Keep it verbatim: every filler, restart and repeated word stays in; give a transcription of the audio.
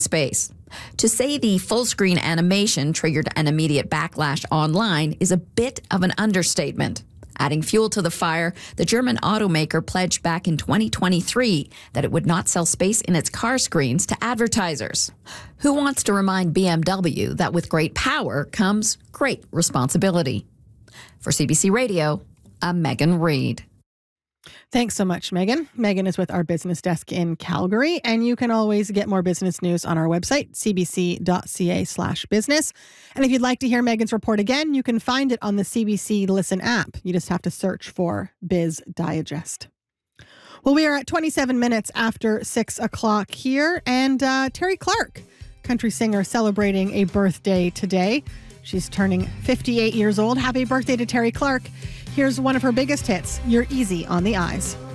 space. To say the full-screen animation triggered an immediate backlash online is a bit of an understatement. Adding fuel to the fire, the German automaker pledged back in twenty twenty-three that it would not sell space in its car screens to advertisers. Who wants to remind B M W that with great power comes great responsibility? For C B C Radio, I'm Megan Reid. Thanks so much, Megan. Megan is with our business desk in Calgary, and you can always get more business news on our website, cbc.ca slash business. And if you'd like to hear Megan's report again, you can find it on the C B C Listen app. You just have to search for Biz Digest. Well, we are at twenty-seven minutes after six o'clock here, and uh, Terri Clark, country singer, celebrating a birthday today. She's turning fifty-eight years old. Happy birthday to Terri Clark. Here's one of her biggest hits, You're Easy on the Eyes.